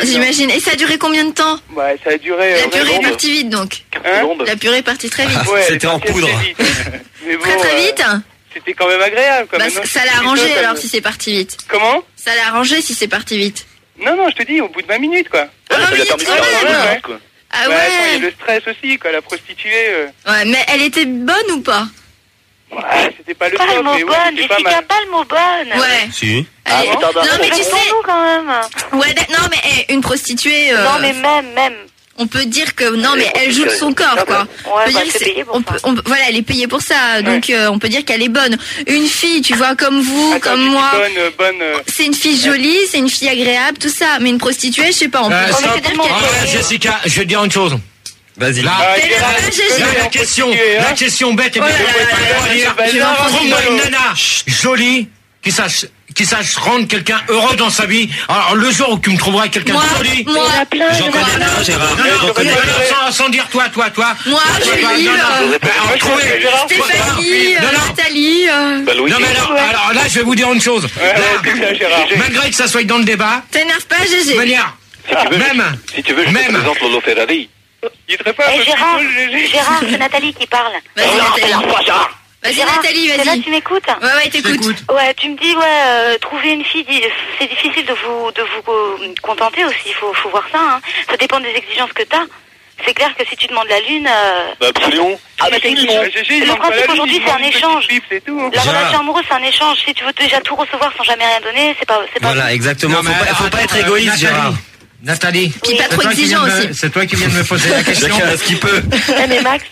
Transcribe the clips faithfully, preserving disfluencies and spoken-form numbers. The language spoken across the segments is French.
J'imagine. Et ça a duré combien de temps? Bah, ça a duré... La purée est partie vite, donc. Hein? La purée est partie très vite. Ouais, C'était en poudre. Mais bon, Très très euh, vite. C'était quand même agréable. Quand Bah, même. ça l'a arrangé alors si c'est parti vite. Comment? Ça l'a arrangé si c'est parti vite. Non, non, je te dis, au bout de vingt minutes, quoi. Ah, vingt minutes quand même. Quoi. Ah bah, attends, il y a ouais. le stress aussi, quoi, la prostituée. Euh... Ouais, mais elle était bonne ou pas? Ouais, c'était pas le Pas top, le mot mais ouais, bonne, c'était pas Jessica, mal. pas le mot bonne. Ouais. Si. Elle est- Ah, non mais tu sais, nous quand même. ouais, d- non mais eh, une prostituée. euh, Non mais même, même. On peut dire que non mais elle joue de son corps quoi. On Ouais, peut bah, dire que c'est c'est- payé pour on ça. peut- on peut- voilà, elle est payée pour ça, donc euh, on peut dire qu'elle est bonne. Une fille, tu vois, comme vous, Attends, comme tu dis moi, bonne, euh, bonne. euh, c'est une fille jolie, c'est une fille agréable, tout ça. Mais une prostituée, je sais pas, on peut, Euh, on peut stop. dire Ah, qu'elle est. Jessica, je vais te dire une chose. Vas-y. Là, Ah, Mais Gérard, là, je j'ai- connais la en question, prostituée, hein. la question bête et Oh là bien là là là, dire. je vais en prendre Trouve-moi une. une nana jolie qui sache qui sache rendre quelqu'un heureux dans sa vie. Alors le jour où tu me trouveras quelqu'un Moi, de joli. moi, J'en connais plein, Gérard. Non, non, J'en non, connais non, plein. sans, sans dire toi, toi, toi. moi, Toi, toi, Julie, non, non, euh, alors, trouvez- Stéphanie, euh, Non, non. Nathalie. euh, Bah, Louis. Non mais alors, alors là je vais vous dire une chose. Ouais, ouais, c'est ça, Gérard. Là, malgré que ça soit dans le débat, T'énerve pas, de Gégé. manière, Si tu veux, même, je, si tu veux, je même. te présente Lolo Ferrari. Il serait pas un Eh peu Gérard, plus tôt, le G G? Gérard, c'est Nathalie qui parle. Vas-y, Nathalie. Vas-y, Gérard, Nathalie, c'est là, vas-y. tu m'écoutes? Ouais, ouais, t'écoutes. Ouais, tu me dis, ouais, euh, trouver une fille, di- c'est difficile de vous, de vous euh, contenter aussi, il faut, faut voir ça, hein. Ça dépend des exigences que t'as. C'est clair que si tu demandes la lune, euh, Bah, absolument. ah, bah, c'est G G, il le manque pas la principe lune, aujourd'hui, il c'est un manque une échange. petite pipe, c'est tout. La Gérard. relation amoureuse, c'est un échange. Si tu veux déjà tout recevoir sans jamais rien donner, c'est pas, c'est pas. Voilà, exactement. Non, Faut mais pas, alors, faut pas attends, être euh, égoïste, Nathalie. Gérard. Nathalie. Puis pas c'est trop toi qui exigeant viens de me- aussi. C'est toi qui viens de me poser la question. Chacun a ce qu'il peut. Eh, mais Max,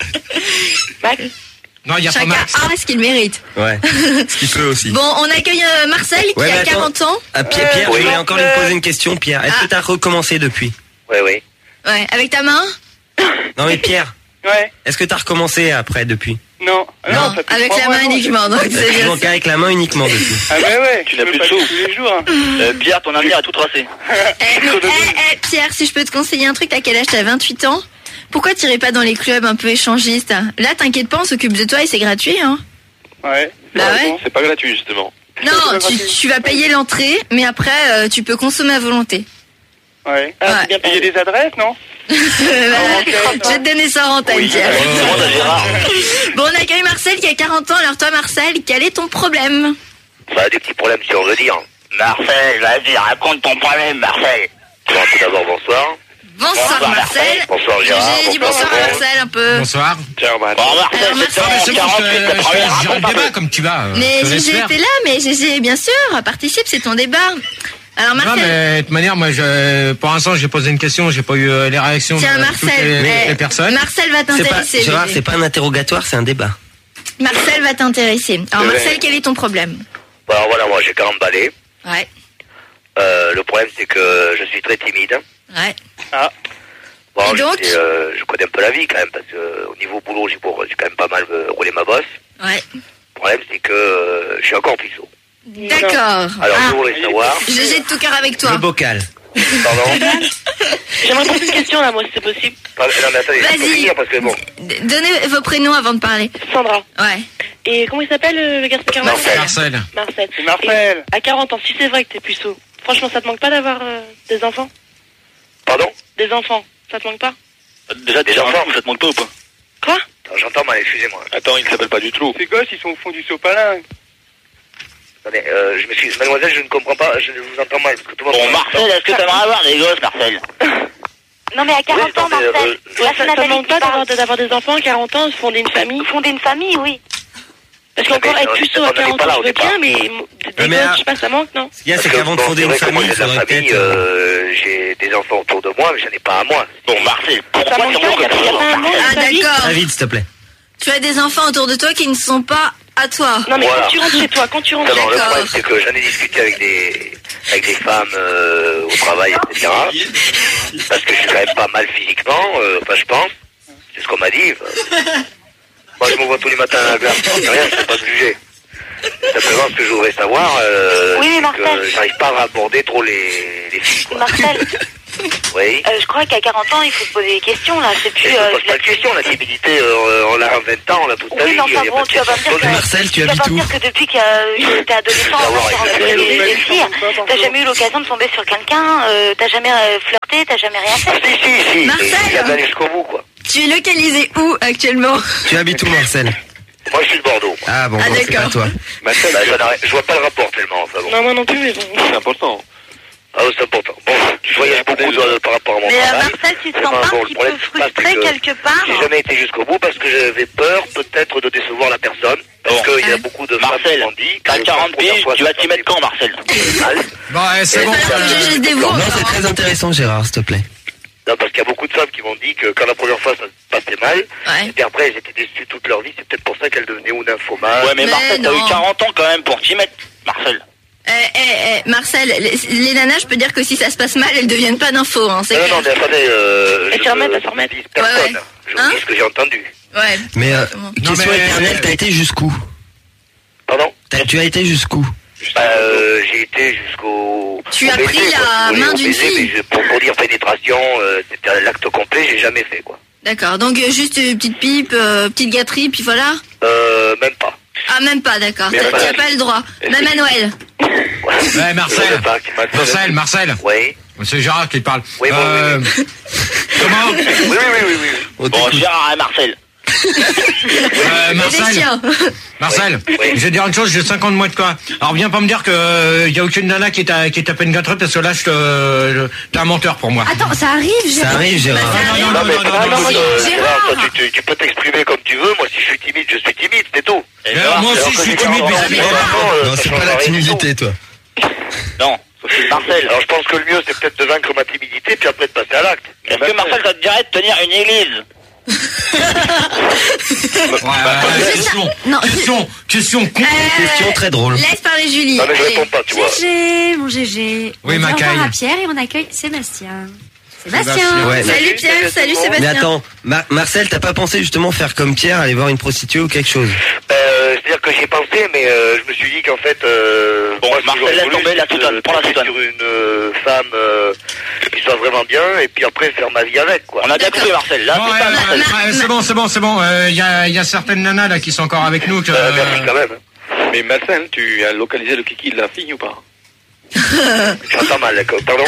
Max, Non, il y a pas Chacun Max. a ce qu'il mérite. Ouais. Ce qu'il peut aussi. Bon, on accueille euh, Marcel qui Ouais, mais a attends. quarante ans. Ah, Pierre, Pierre, Oui. je voulais encore lui poser une question, Pierre. Est-ce Ah. que t'as recommencé depuis? Oui, oui. Ouais, avec ta main. Non mais Pierre, Ouais, est-ce que t'as recommencé après depuis? non. Ah, Non, ça fait avec trois la mois, main non, uniquement. Donc c'est bien. Donc avec la main uniquement depuis. Ah, bah ouais, Tu n'as peux plus de pas sous. tous les jours. Hein. Euh, Pierre, ton avenir a tout tracé. Eh, mais, eh, eh, Pierre, si je peux te conseiller un truc, t'as quel âge? T'as vingt-huit ans. Pourquoi t'irais pas dans les clubs un peu échangistes? Là, t'inquiète pas, on s'occupe de toi et c'est gratuit, hein. Ouais. Bah c'est ouais. bon. C'est pas gratuit, justement. Non, tu, tu vas payer l'entrée, mais après, euh, tu peux consommer à volonté. Ouais. Ouais. Et il y a des adresses, non? Voilà. Je vais te donner ça en antenne, Pierre. Demande à Gérard. Bon, on accueille Marcel qui a quarante ans. Alors toi, Marcel, quel est ton problème? Bah, des petits problèmes, si on veut dire. Marcel, vas-y, raconte ton problème, Marcel. Bon, tout d'abord, bonsoir. Bonsoir, Bonsoir, Marcel. Marcel. Bonsoir, Gérard. J'ai dit Bonsoir, bonsoir à Marcel. Marcel un peu. Bonsoir. Tiens, bah, bon, Alors, Marcel, Marcel- c'est Non, mais c'est bon, je quarante-huit, te- ta je te première, gère le raconte un débat peu. comme tu vas. euh, Mais je te laisse Gégé faire. était là, mais Gégé, bien sûr, participe, c'est ton débat. Alors Non, Marcel, mais de toute manière, moi, je, pour l'instant, j'ai posé une question, j'ai pas eu euh, les réactions tiens de toutes Marcel, les, eh, les personnes. Marcel va C'est pas, t'intéresser. Gérard, Gégé. c'est pas un interrogatoire, c'est un débat. Marcel va t'intéresser. Alors Ouais. Marcel, quel est ton problème? Bon, alors voilà, moi, j'ai quarante balais. Ouais, Euh, le problème, c'est que je suis très timide. ouais. Bon, Et donc je, sais, euh, je connais un peu la vie, quand même, parce que euh, au niveau boulot, j'ai pour- j'ai quand même pas mal euh, roulé ma bosse. Ouais. Le problème, c'est que euh, je suis encore puceau. D'accord. Alors, Ah, je voulais savoir... Gégé de tout cœur avec toi. Le bocal. Pardon. j'aimerais poser une question là, moi, si c'est possible. Pas- Non, mais attendez, Vas-y. je peux finir, parce que bon... D- Donnez vos prénoms avant de parler. Sandra. Ouais. Et comment il s'appelle le garçon qui a Marcel. Marcel. Marcel. C'est Marcel. Et à quarante ans, si c'est vrai que t'es puceau, franchement, ça te manque pas d'avoir euh, des enfants? Pardon. Des enfants, ça te manque pas? Déjà, des enfants, ça te manque pas ou pas? Quoi? Attends, j'entends mal, excusez-moi. Attends, il s'appelle pas du tout. Ces gosses, ils sont au fond du sopalin. Attendez, euh, je m'excuse, mademoiselle, je ne comprends pas, je vous entends mal, parce que tout le monde... Bon, Marcel, est-ce que t'aimerais avoir des gosses, Marcel? Non, mais à quarante ans, non, mais, Marcel. euh, Là, Ça c'est ne Nathalie manque qui pas parle. d'avoir, d'avoir des enfants, quarante ans, fonder une famille. Fonder une famille, oui. Parce qu'encore mais, être euh, puceau on à n'en est quarante pas là ans, au je veux départ. bien, mais mo- des Ouais, mais gosses, là- je sais pas, ça manque, non? Ce qu'il y a, c'est Parce que, qu'avant de bon, fonder c'est une vrai que moi, famille, il j'ai de la faudrait famille, peut-être... euh, euh, j'ai des enfants autour de moi, mais j'en ai pas à moi. Bon, Marcel, Ça pourquoi manque tu pas, il y a il y a pas un monde Ah dans ta vie. d'accord. Très vite, s'il te plaît. Tu as des enfants autour de toi qui ne sont pas à toi. Non, mais Voilà. quand tu rentres chez toi, quand tu rentres Non, non, chez le D'accord. problème, c'est que j'en ai discuté avec des, avec des femmes euh, au travail, et cetera. Parce que je suis quand même pas mal physiquement, euh, enfin, je pense. C'est ce qu'on m'a dit. Moi, je me vois tous les matins à la glace. C'est rien, je ne peux pas te juger. Simplement, ce que je voudrais savoir, euh, Oui, mais c'est Marcel. que j'arrive pas à aborder trop les, les filles, quoi. Marcel, Oui. Euh, je crois qu'à quarante ans, il faut se poser des questions, là. C'est plus... Et Euh, je pose pas de question, la timidité, euh, on l'a à vingt ans, on l'a toute ta oui, vie. mais enfin y a bon, pas de tu vas pas me question. dire que... Marcel, tu vas habites pas me où? dire que depuis que, que t'es adolescent, avoir t'as avec rencontré la des, des télé. filles, t'as jamais eu l'occasion de tomber sur quelqu'un, euh, t'as jamais euh, flirté, t'as jamais rien Ah, fait. si, si, si. Marcel. Il y a d'aller jusqu'au bout, quoi. Tu es localisé où actuellement? Tu habites où, Marcel? Moi, je suis de Bordeaux. Moi. Ah bon, Ah, bon, c'est d'accord. pas toi. Bah, ça n'arrête- je vois pas le rapport tellement, enfin bon. Non, moi non plus, mais bon. C'est important. Ah, c'est important. Bon, je voyage beaucoup euh, par rapport à mon Mais euh, travail. Marcel, tu te Eh sens ben, pas bon, un le petit problème, peu c'est pas frustré que quelque part? J'ai jamais été jusqu'au bout parce que j'avais peur peut-être de décevoir la personne. Parce Bon. qu'il y a beaucoup de femmes Marcel, qui m'ont dit... t'as que quarante la première piges, fois, tu vas ça t'y mettre quand, Marcel? fait mal. Bon, eh, c'est Il bon. va falloir que je geste des mots. Non, c'est très intéressant, Gérard, s'il te plaît. Non, parce qu'il y a beaucoup de femmes qui m'ont dit que quand la première fois ça se passait mal, Ouais. et puis après elles étaient déçues toute leur vie, c'est peut-être pour ça qu'elles devenaient ou nymphomanes. Ouais, mais, Mais Marcel, t'as non. eu quarante ans quand même pour t'y mettre, Marcel. Eh, eh, eh, Marcel, les, les nanas, je peux dire que si ça se passe mal, elles deviennent pas d'infos, hein, c'est Non, clair. non, mais attendez, euh, Elle je se remet, ne elle se remet. vise personne. Ouais, ouais. Je vous Hein dis ce que j'ai entendu. Ouais. Mais euh, Exactement. question mais- éternelle, t'as été jusqu'où? Pardon T'as- Tu as été jusqu'où? Bah, euh, j'ai été jusqu'au... Tu au as baiser, pris quoi, la si vous voulez, main au d'une baiser, fille. mais je- pour, pour dire pénétration, euh, c'était l'acte complet, j'ai jamais fait, quoi. D'accord, donc euh, juste une petite pipe, euh, petite gâterie, puis voilà. Euh, même pas. Ah, même pas, d'accord. Mais T'as pas- t'as pas le droit. Même à Noël. Ouais, Marcel. Je sais pas, qui m'a- Marcel, Marcel. Oui. C'est Gérard qui te parle. Oui, bon, Euh, oui, Comment? Oui, oui, oui, oui, oui. On Bon, t'écoute. Gérard et Marcel. Euh, Et des Marcel. chiens. Marcel, Oui, oui. je vais te dire une chose, j'ai cinquante mois de quoi. Alors viens pas me dire que euh, y a aucune nana qui t'a qui t'a fait une gâterie parce que là je te je- t'es un menteur pour moi. Attends, ça arrive, Ça arrive, Gérard. Bah, ça arrive. Non, non, mais non, non, toi, non, non, euh, non. Gérard, toi, Gérard. tu, tu, tu peux t'exprimer comme tu veux. Moi, si je suis timide, je suis timide, c'est tout. Et Mais Gérard, moi c'est- aussi je suis que timide j'ai vis-à-vis de quarante ans, toi. euh, Non, ça c'est change pas la rien du timidité, toi. Non, Marcel. Alors, je pense que le mieux, c'est peut-être de vaincre ma timidité, puis après de passer à l'acte. Est-ce que Marcel, ça te dirait de tenir une église? Ouais, ouais, question, Non. question, question con. Euh, Question très drôle. Laisse parler Julie. Non, mais je Allez. réponds pas, tu vois. G G, mon G G. Oui, On dit Macaille. au revoir à Pierre et on accueille Sébastien. Sébastien. Sébastien. Ouais. Salut Pierre, salut Mais Sébastien. attends, Mar- Marcel, t'as pas pensé justement faire comme Pierre, aller voir une prostituée ou quelque chose? Euh, C'est-à-dire que j'y ai pensé, mais euh, je me suis dit qu'en fait... Euh, Bon, moi, ce que Marcel, j'aurais laisse voulu, tomber la c'est soutane, de prends la tomber soutane. sur une euh, femme euh, qui soit vraiment bien, et puis après faire ma vie avec, quoi. On a bien D'accord. compris, Marcel. Là, Bon, c'est ouais, ça, ouais, Marcel. ouais, c'est bon, c'est bon, c'est bon. Il y, a, y a certaines nanas là qui sont encore avec nous. Que, Euh, merci quand même. Mais Marcel, tu as localisé le kiki de la fille ou pas? J'entends mal, d'accord. Pardon.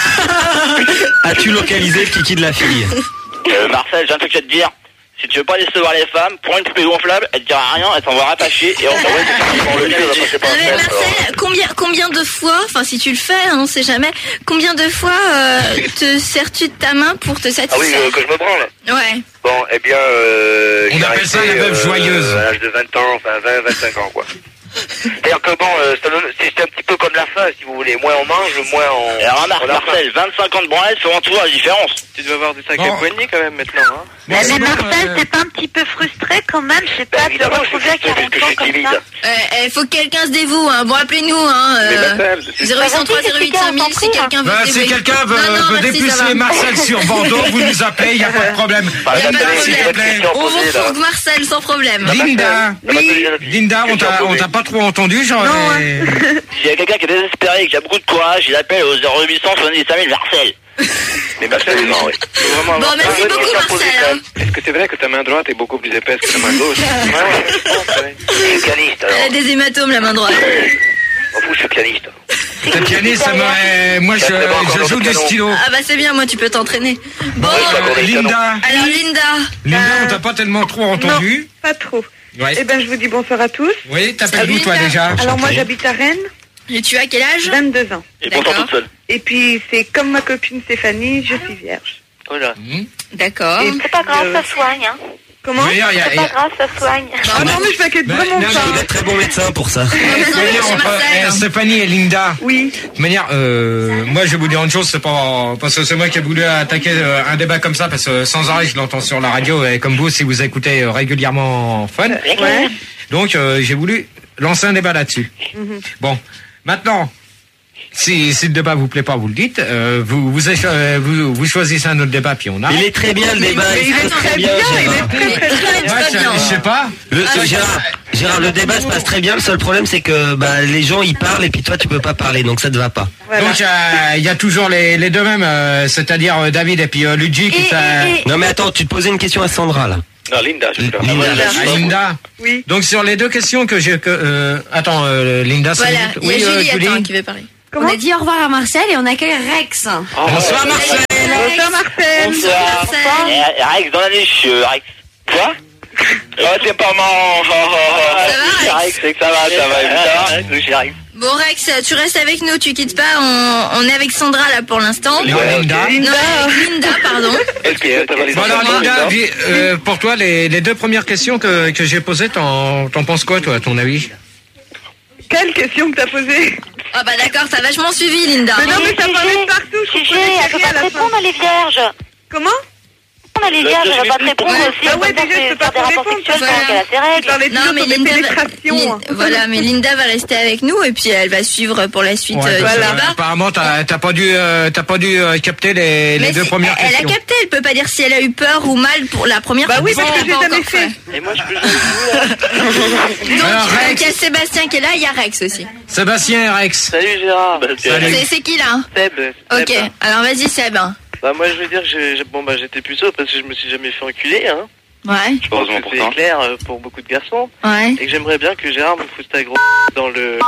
As-tu localisé le kiki de la fille? Euh, Marcel, j'ai un truc à te dire. Si tu veux pas décevoir les femmes, prends une poupée gonflable, elle te dira rien, elle s'en va rattacher et on s'en va Bon, le mieux, on va passer par Non, un mais test, alors. Marcel, combien, combien de fois, enfin si tu le fais, hein, on sait jamais, combien de fois euh, te sers-tu de ta main pour te Ah oui, satisfaire? euh, que je me branle. Ouais. Bon, eh bien, euh, On j'ai appelle ça arrêté, la veuve euh, joyeuse. À l'âge de vingt ans, enfin vingt, vingt-cinq ans, quoi. C'est-à-dire que bon, euh, ça donne- c'est c'est un petit peu comme la faim, si vous voulez. Moins on mange, moins on... Et remarque, on a faim. Marcel, vingt-cinq ans de branlette, selon toi, la différence. Tu dois avoir des sacrés Bon. poignets quand même maintenant, hein. Bon, Mais c'est bon, Marcel, euh, t'es pas un petit peu frustré quand même, je sais Bah, pas, de évidemment, je suis retrouver à frustré quarante puisque je ans suis comme timide. ça. Euh, il faut que quelqu'un se dévoue, hein. Bon, appelez-nous, hein. Mais Euh, Marcel, c'est- zéro huit cent trois zéro huit cinq mille si quelqu'un veut bah, se si dévouer. quelqu'un veut, Non, non, veut merci, ça dépuceler va. Marcel sur Bordeaux, vous nous appelez, il n'y a pas de problème. Bah, Y a pas de attendez, problème. j'ai une question à On vous poser, là. retrouve Marcel sans problème. Linda, Oui. Linda, on t'a, on t'a pas trop entendu, genre. euh, S'il y a quelqu'un qui est désespéré et qui a beaucoup de courage, il appelle au zéro huit cent soixante-dix-cinq mille Marcel. Mais absolument, oui. faut vraiment avoir- Bon, merci Ah, oui, beaucoup oui, ça pose Marcel. une hein. Est-ce que c'est vrai que ta main droite est beaucoup plus épaisse que ta main gauche? Ouais, ouais, je pense, ouais. Je suis pianiste, alors. Elle a des hématomes, la main droite. M'en fous, je suis pianiste. T'es pianiste, ça me- moi je, Ça, c'est bon, je encore joue le du canon. stylo. Ah bah c'est bien, moi tu peux t'entraîner. Bon, Oui, je Euh, t'accorde les canons. Linda, alors Linda. Linda, on t'a pas tellement trop entendu. Pas trop. Ouais. Eh ben, je vous dis bonsoir à tous. Oui, t'appelles Salut, d'où toi Linda. déjà? Alors, moi, j'habite à Rennes, Et tu as quel âge? vingt-deux ans. Et pourtant D'accord. toute seule. Et puis, c'est comme ma copine Stéphanie, je suis vierge. Oh là. Hmm. D'accord. Et C'est pas grave, euh, ça soigne, hein. Comment D'ailleurs, il y a- C'est il y pas a- grave, ça soigne. Ah non, mais je m'inquiète Bah, vraiment non, pas. Il est très bon médecin pour ça. On va vous envoyer D'ailleurs, chez on peut- eh, Marcel. Stéphanie et Linda. Oui. De toute manière, euh, moi je vais vous dire une chose, c'est pas parce que c'est moi qui ai voulu attaquer euh, un débat comme ça, parce que sans arrêt je l'entends sur la radio et comme vous, si vous écoutez euh, régulièrement Fun, Ouais. donc euh, j'ai voulu lancer un débat là-dessus. Mhm. Bon, maintenant, si, si le débat vous plaît pas, vous le dites. Euh, vous, vous, écho- euh, vous vous choisissez un autre débat puis on a. Il est très bien le débat. Mais il est se passe très bien, il Gérard. est très très Mais très très Ouais, très je, bien. je sais pas. Le, Ah, Gérard, Gérard, le débat se passe très bien. Le seul problème, c'est que bah, les gens ils parlent et puis toi tu peux pas parler, donc ça te va pas. Voilà. Donc euh, il y a toujours les, les deux mêmes, euh, c'est-à-dire euh, David et puis euh, Luigi qui Et- ça. et- et- Non mais attends, tu te posais une question à Sandra là. Non, Linda, je peux Linda, faire. Ah, Linda. Oui. Donc sur les deux questions que j'ai que euh, attends euh, Linda cinq Voilà, minutes. il y a Oui, euh, Julie Julie. attends, qui veut parler. Comment On a dit au revoir à Marcel et on accueille Rex. Bonsoir Marcel. Bonsoir Marcel. Bonsoir. Marcel. Eh, Rex dans la niche, euh, Rex. Quoi? Oh, c'est pas marrant. Oh, oh, oh. Ça va, Rex Rex, c'est que ça va, ça va, évidemment. Je suis Rex. Bon Rex, tu restes avec nous, tu quittes pas, on, on est avec Sandra là pour l'instant. Non, Ouais, Linda. Non, avec Linda, pardon. Est-ce que t'as validé Bon alors ça, Linda, vi- euh, pour toi les, les deux premières questions que, que j'ai posées, t'en, t'en penses quoi toi à ton avis? Quelle question que t'as posée? Ah bah d'accord, t'as vachement suivi Linda. Mais non, mais ça parlait de partout. Je Gégé, comprenais elle peut rien pas à te la fin. répondre, elle est vierge. Comment? Elle est vierge, elle va pas te répondre Ouais. aussi. Bah Elle ouais, peut déjà, je peux pas faire des te rapports répondre, sexuels voilà. pendant qu'elle a ses Tu règles. parlais Non toujours mais de Linda va, pénétration. Lin- voilà, mais Linda va rester avec nous et puis elle va suivre pour la suite Ouais, euh, parce du que, débat. apparemment t'as, t'as pas dû euh, t'as pas dû euh, capter les, les Mais deux si, premières elle, elle questions. a capté, elle peut pas dire si elle a eu peur ou mal pour la première Bah fois. oui, parce que elle a j'ai pas jamais encore fait. Et moi, je peux jouer avec vous, là. Donc, Alors, donc, Rex. il y a Sébastien qui est là, il y a Rex aussi. Sébastien et Rex. Salut Gérard. Salut. C'est c'est qui là? Seb, Ok, Seb. alors vas-y Seb. Bah moi je veux dire que j'ai- j'ai- bon bah j'étais puceau parce que je me suis jamais fait enculer hein. Ouais, Je pense que c'est clair euh, pour beaucoup de garçons ouais. et que j'aimerais bien que Gérard me foute ta gros dans le.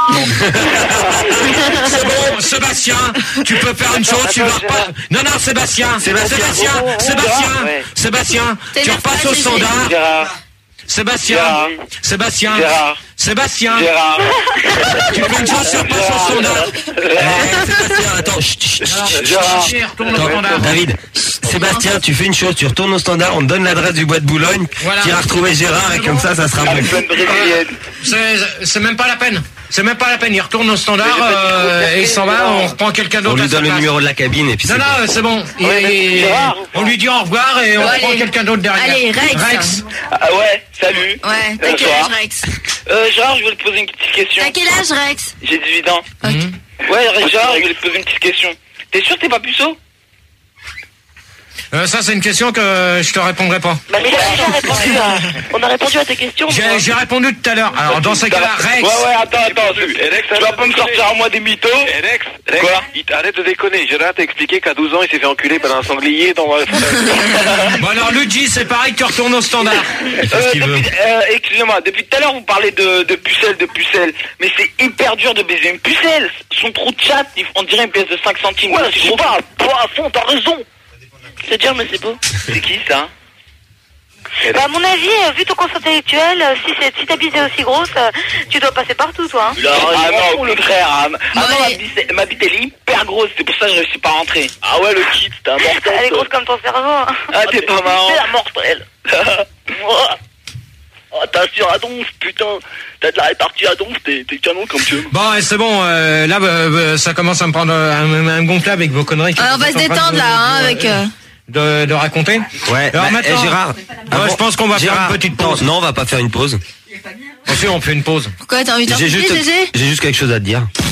C'est bon, Sébastien, tu peux faire une chose, tu vas pas. Non, non, Sébastien, Sébastien, Sébastien, Sébastien, Ouais. Sébastien, tu T'énerve repasses pas, au Gégé. standard. Gérard. Sébastien, Gérard. Sébastien, Gérard. Sébastien, Gérard. tu fais une chose, tu repasses au standard. Eh, Sébastien, attends, chut, chut, chut, Gérard. chut. Retourne au Attends, standard. David, Sébastien, tu fais une chose, tu retournes au standard, on te donne l'adresse du bois de Boulogne, Voilà. tu iras retrouver Gérard et comme ça, ça sera bon. Avec plein de brésiliennes. C'est, c'est même pas la peine. C'est même pas la peine. Il retourne au standard euh, et il s'en va. On reprend quelqu'un On d'autre. lui à sa donne le place. numéro de la cabine et puis Non, c'est non, bon. c'est bon. Il- Ouais, il- Gérard. on lui dit au revoir et on Bon, reprend allez. quelqu'un d'autre derrière. Allez, Rex. Rex. Ah ouais, salut. Ouais, t'as quel Bonsoir. âge Rex? Euh, Gérard, je voulais te poser une petite question. T'as quel âge Rex? J'ai dix-huit ans. Ok. Ouais, Gérard, je voulais te poser une petite question. T'es sûr que t'es pas puceau? Euh, ça, c'est une question que je te répondrai pas. Bah, mais il a déjà répondu à... On a répondu à tes questions. J'ai, moi. j'ai répondu tout à l'heure. Alors, dans ces cas-là, Rex. Ouais, ouais, attends, attends. Tu vas pas me sortir à moi des mythos? Rex, Rex, Quoi? il arrête de déconner. Gérard t'a expliqué qu'à douze ans il s'est fait enculer par un sanglier dans. Bon, alors, Luigi, c'est pareil, tu retournes au standard. Il fait ce Euh, qu'il veut. depuis- euh, excusez-moi, depuis tout à l'heure vous parlez de, de pucelle, de pucelle, mais c'est hyper dur de baiser une pucelle. Son trou de chat, il- on dirait une pièce de cinq centimes. Ouais, je sais pas, toi à fond, t'as raison. C'est dur, mais c'est beau. C'est qui ça? Bah, à mon avis, euh, vu ton conscience intellectuel, euh, si c'est si ta bise est aussi grosse, euh, tu dois passer partout, toi. Hein. Ah non, au contraire. Ah, ah non, Ouais. ma bite, ma bite elle est hyper grosse, c'est pour ça que je réussis pas à rentrer. Ah ouais, le kit, t'es un mortel. Elle est toi. grosse comme ton cerveau. hein. Ah, t'es pas marrant. T'es un mortel. Oh, attention à donf, putain. T'as de la répartie à donf, t'es t'es canon comme tu veux. Bon, et c'est bon, euh, là, euh, ça commence à me prendre un, un, un gonflable avec vos conneries. que Ah, on vous va êtes se en train détendre de- là, hein, de- avec. euh, De, de raconter. Ouais, Alors bah, maintenant, eh, Gérard, moi, je pense qu'on va faire Gérard, une petite non, pause. non, on va pas faire une pause. Ensuite, on fait une pause. Pourquoi t'as envie de J'ai juste, Gégé? j'ai juste quelque chose à te dire.